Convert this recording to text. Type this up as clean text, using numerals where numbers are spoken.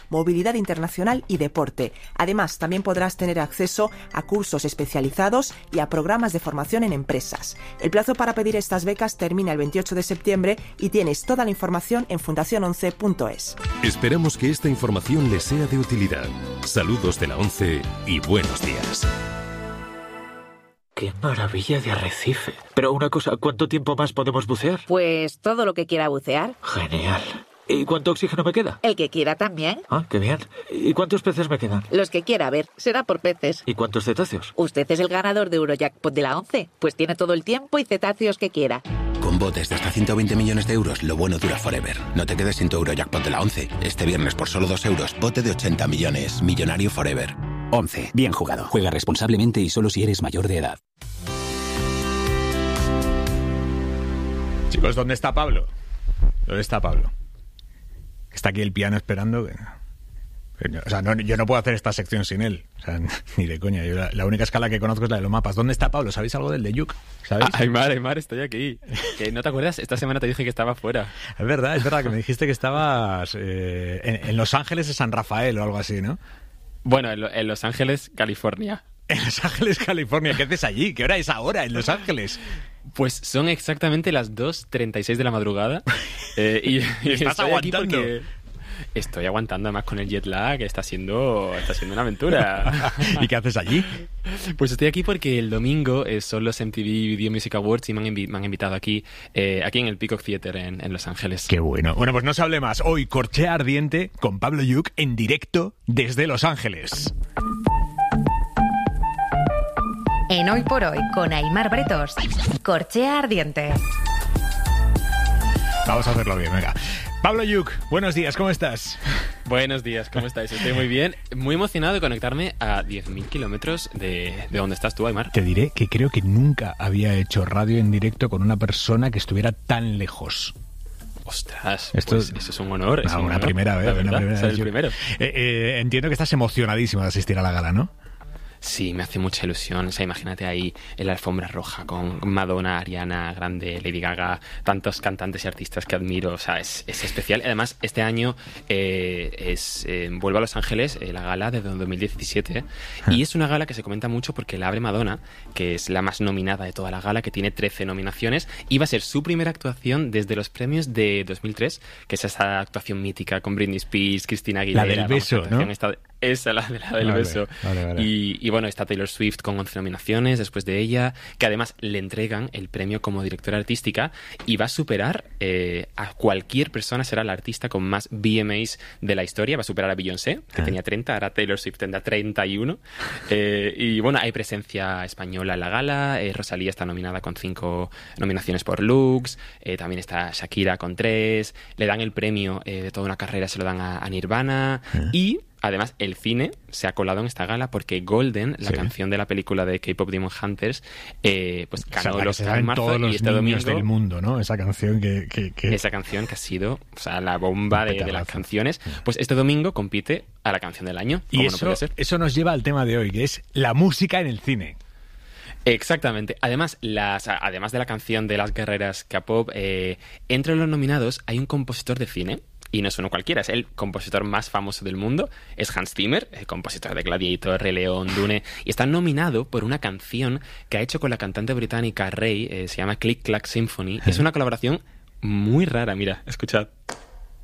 movilidad internacional y deporte. Además, también podrás tener acceso a cursos especializados y a programas de formación en empresas. El plazo para pedir estas becas termina el 28 de septiembre y tienes toda la información en fundacion11.es. Esperamos que esta información les sea de utilidad. Saludos de la 11 y buenos días. ¡Qué maravilla de arrecife! Pero una cosa, ¿cuánto tiempo más podemos bucear? Pues todo lo que quiera bucear. Genial. ¿Y cuánto oxígeno me queda? El que quiera también. Ah, qué bien. ¿Y cuántos peces me quedan? Los que quiera, a ver, será por peces. ¿Y cuántos cetáceos? Usted es el ganador de Eurojackpot de la 11, pues tiene todo el tiempo y cetáceos que quiera. Con botes de hasta 120 millones de euros, lo bueno dura forever. No te quedes sin tu Eurojackpot de la 11. Este viernes por solo 2 euros, bote de 80 millones. Millonario forever. 11. Bien jugado. Juega responsablemente y solo si eres mayor de edad. Chicos, ¿dónde está Pablo? ¿Dónde está Pablo? Está aquí el piano esperando. O sea, yo no puedo hacer esta sección sin él. O sea, ni de coña. Yo la única escala que conozco es la de los mapas. ¿Dónde está Pablo? ¿Sabéis algo del de Yuk? ¿Sabéis? Aymar, estoy aquí. ¿Que no te acuerdas? Esta semana te dije que estaba fuera. Es verdad que me dijiste que estabas en Los Ángeles de San Rafael o algo así, ¿no? Bueno, en Los Ángeles, California. En Los Ángeles, California. ¿Qué haces allí? ¿Qué hora es ahora en Los Ángeles? Pues son exactamente las 2:36 de la madrugada. Y ¿Estás aguantando? Estoy aguantando, además con el jet lag, está siendo una aventura. ¿Y qué haces allí? Pues estoy aquí porque el domingo son los MTV Video Music Awards y me han invitado aquí en el Peacock Theater en Los Ángeles. Qué bueno. Bueno, pues no se hable más. Hoy, Corchea Ardiente con Pablo Yuk en directo desde Los Ángeles. En Hoy por Hoy, con Aymar Bretos, Corchea Ardiente. Vamos a hacerlo bien, venga. Pablo Yuk, buenos días, ¿cómo estás? Buenos días, ¿cómo estáis? Estoy muy bien, muy emocionado de conectarme a 10.000 kilómetros de donde estás tú, Aymar. Te diré que creo que nunca había hecho radio en directo con una persona que estuviera tan lejos. Ostras, pues eso es un honor. Es una primera vez. Ser el primero. Entiendo que estás emocionadísimo de asistir a la gala, ¿no? Sí, me hace mucha ilusión. O sea, imagínate ahí en la alfombra roja con Madonna, Ariana Grande, Lady Gaga, tantos cantantes y artistas que admiro. O sea, es especial. Además, este año vuelve a Los Ángeles la gala de 2017. Y es una gala que se comenta mucho porque la abre Madonna, que es la más nominada de toda la gala, que tiene 13 nominaciones. Y va a ser su primera actuación desde los premios de 2003, que es esa actuación mítica con Britney Spears, Christina Aguilera. La del beso, ¿no? Esa, la del beso. Vale. Y bueno, está Taylor Swift con 11 nominaciones después de ella, que además le entregan el premio como directora artística y va a superar a cualquier persona, será la artista con más VMAs de la historia, va a superar a Beyoncé, que tenía 30, ahora Taylor Swift tendrá 31. Y bueno, hay presencia española en la gala, Rosalía está nominada con 5 nominaciones por Lux, también está Shakira con 3, le dan el premio de toda una carrera, se lo dan a Nirvana y... Además, el cine se ha colado en esta gala porque Golden, la canción de la película de K-Pop Demon Hunters, pues ganó el Oscar en marzo y este domingo del mundo, ¿no? Esa canción que... Esa canción que ha sido, o sea, la bomba de las canciones. Pues este domingo compite a la canción del año. Y eso nos lleva al tema de hoy, que es la música en el cine. Exactamente. Además de la canción de las guerreras K-pop, entre los nominados hay un compositor de cine. Y no es uno cualquiera, es el compositor más famoso del mundo, es Hans Zimmer, el compositor de Gladiator, Rey León, Dune, y está nominado por una canción que ha hecho con la cantante británica Rey, se llama Click Clack Symphony. Es una colaboración muy rara, mira, escuchad.